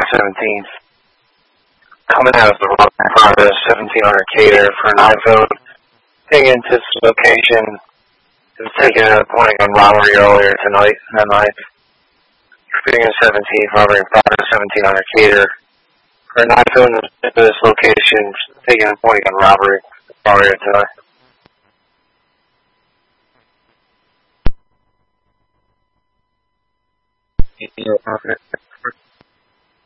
17th. Coming out of the road in progress, 1700 Cater for an iPhone. Taken to this location. It was taken at a point on robbery earlier that night. Shooting 17th, robbery in progress, 1700 Cater. For an iPhone to this location, taken at a point on robbery earlier tonight. Perfect.